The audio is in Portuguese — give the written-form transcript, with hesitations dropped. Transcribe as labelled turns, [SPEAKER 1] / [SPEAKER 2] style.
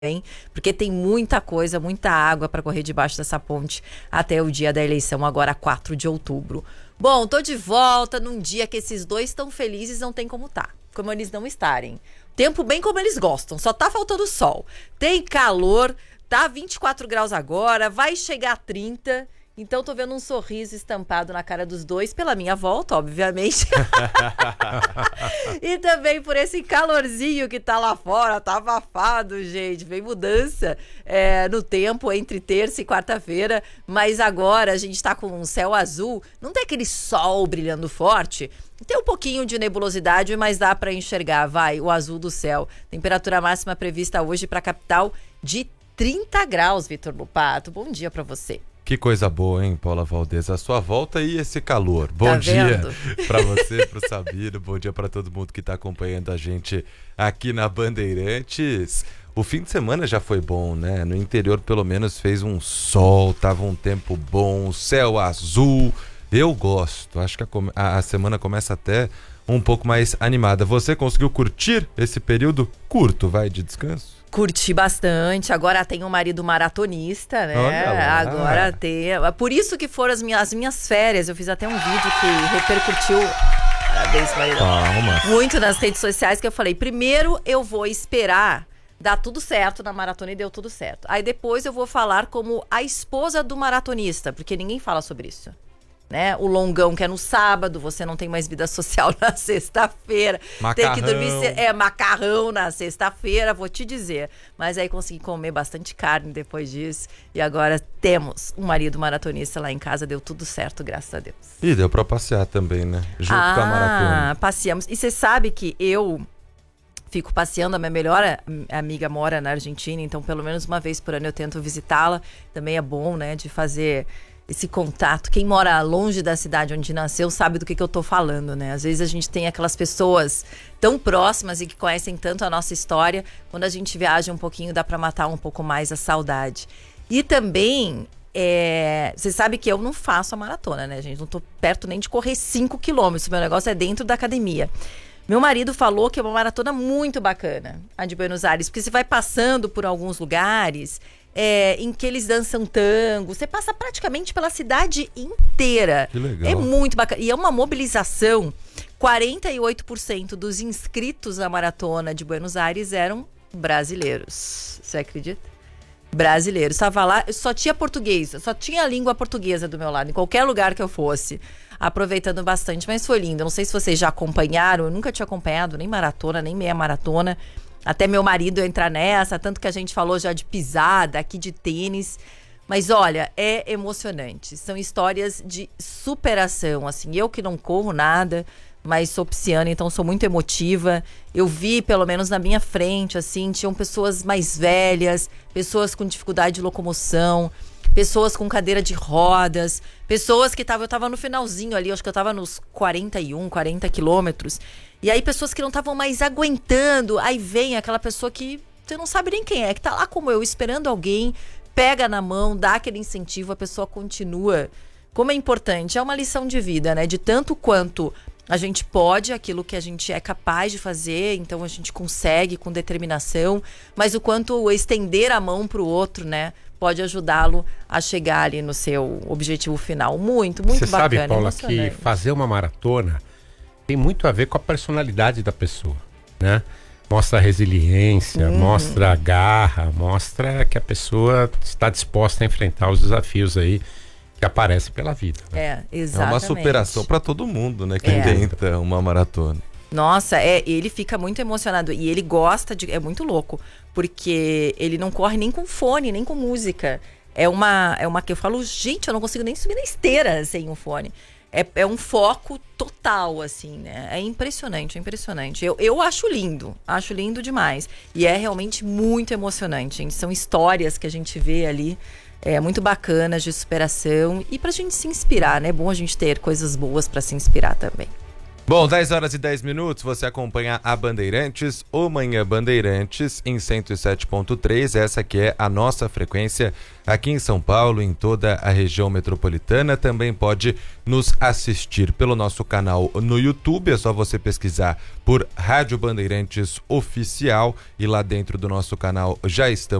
[SPEAKER 1] porque tem muita coisa, muita água para correr debaixo dessa ponte até o dia da eleição, agora 4 de outubro. Bom, tô de volta num dia que esses dois estão felizes, não tem como eles não estarem. Tempo bem como eles gostam, só tá faltando sol. Tem calor, tá 24 graus agora, vai chegar a 30. Então tô vendo um sorriso estampado na cara dos dois, pela minha volta, obviamente. E também por esse calorzinho que tá lá fora, tá abafado, gente. Vem mudança no tempo entre terça e quarta-feira, mas agora a gente tá com um céu azul, não tem aquele sol brilhando forte. Tem um pouquinho de nebulosidade, mas dá pra enxergar, o azul do céu. Temperatura máxima prevista hoje pra capital de 30 graus, Vitor Lupato. Bom dia pra você.
[SPEAKER 2] Que coisa boa, hein, Paula Valdez? A sua volta e esse calor. Bom
[SPEAKER 1] Tá
[SPEAKER 2] dia
[SPEAKER 1] vendo?
[SPEAKER 2] para você, para o Sabino. Bom dia para todo mundo que está acompanhando a gente aqui na Bandeirantes. O fim de semana já foi bom, né? No interior, pelo menos, fez um sol, tava um tempo bom, céu azul. Eu gosto. Acho que a semana começa até um pouco mais animada. Você conseguiu curtir esse período curto, de descanso?
[SPEAKER 1] Curti bastante, agora tem um marido maratonista, né?
[SPEAKER 2] Olha lá.
[SPEAKER 1] Agora tem. Por isso que foram as minhas férias. Eu fiz até um vídeo que repercutiu. Parabéns, marido.
[SPEAKER 2] Calma.
[SPEAKER 1] Muito nas redes sociais, que eu falei: primeiro eu vou esperar dar tudo certo na maratona, e deu tudo certo. Aí depois eu vou falar como a esposa do maratonista, porque ninguém fala sobre isso. Né? O longão que é no sábado, você não tem mais vida social na sexta-feira.
[SPEAKER 2] Macarrão.
[SPEAKER 1] Tem que dormir, macarrão na sexta-feira, vou te dizer. Mas aí consegui comer bastante carne depois disso. E agora temos um marido maratonista lá em casa, deu tudo certo, graças a Deus.
[SPEAKER 2] E deu pra passear também, né? Junto com a maratona.
[SPEAKER 1] Passeamos. E você sabe que eu fico passeando, a minha melhor amiga mora na Argentina, então pelo menos uma vez por ano eu tento visitá-la. Também é bom, né, de fazer esse contato. Quem mora longe da cidade onde nasceu sabe do que eu tô falando, né? Às vezes a gente tem aquelas pessoas tão próximas e que conhecem tanto a nossa história, quando a gente viaja um pouquinho dá pra matar um pouco mais a saudade. E também, você sabe que eu não faço a maratona, né, gente? Não tô perto nem de correr 5 quilômetros, meu negócio é dentro da academia. Meu marido falou que é uma maratona muito bacana, a de Buenos Aires, porque você vai passando por alguns lugares em que eles dançam tango. Você passa praticamente pela cidade inteira.
[SPEAKER 2] Que legal.
[SPEAKER 1] É muito bacana. E é uma mobilização. 48% dos inscritos na maratona de Buenos Aires eram brasileiros. Você acredita? Brasileiros. Estava lá, só tinha português, só tinha a língua portuguesa do meu lado, em qualquer lugar que eu fosse. Aproveitando bastante, mas foi lindo. Não sei se vocês já acompanharam, eu nunca tinha acompanhado nem maratona, nem meia maratona. Até meu marido entrar nessa, tanto que a gente falou já de pisada, aqui de tênis. Mas olha, é emocionante. São histórias de superação, assim. Eu que não corro nada, mas sou pisciana, então sou muito emotiva. Eu vi, pelo menos na minha frente, assim, tinham pessoas mais velhas, pessoas com dificuldade de locomoção, pessoas com cadeira de rodas, pessoas que eu tava no finalzinho ali, acho que eu tava nos 40 quilômetros. E aí pessoas que não estavam mais aguentando, aí vem aquela pessoa que você não sabe nem quem é, que tá lá como eu, esperando alguém, pega na mão, dá aquele incentivo, a pessoa continua. Como é importante, é uma lição de vida, né? De tanto quanto a gente pode, aquilo que a gente é capaz de fazer, então a gente consegue com determinação, mas o quanto estender a mão pro outro, né? Pode ajudá-lo a chegar ali no seu objetivo final. Muito, muito bacana.
[SPEAKER 3] Você sabe, Paula, que fazer uma maratona tem muito a ver com a personalidade da pessoa, né? Mostra a resiliência, mostra a garra, mostra que a pessoa está disposta a enfrentar os desafios aí que aparecem pela vida. Né?
[SPEAKER 1] Exatamente.
[SPEAKER 2] É uma superação para todo mundo, né? Que tenta uma maratona.
[SPEAKER 1] Nossa, ele fica muito emocionado e ele gosta de... É muito louco, porque ele não corre nem com fone, nem com música. É uma que eu falo, gente, eu não consigo nem subir na esteira sem um fone. É um foco total, assim, né? É impressionante, é impressionante. Eu acho lindo demais. E é realmente muito emocionante, gente. São histórias que a gente vê ali, muito bacanas de superação e pra gente se inspirar, né? É bom a gente ter coisas boas pra se inspirar também.
[SPEAKER 2] Bom, 10 horas e 10 minutos, você acompanha a Bandeirantes, o Manhã Bandeirantes, em 107.3, essa que é a nossa frequência aqui em São Paulo, em toda a região metropolitana. Também pode nos assistir pelo nosso canal no YouTube, é só você pesquisar por Rádio Bandeirantes Oficial, e lá dentro do nosso canal já estamos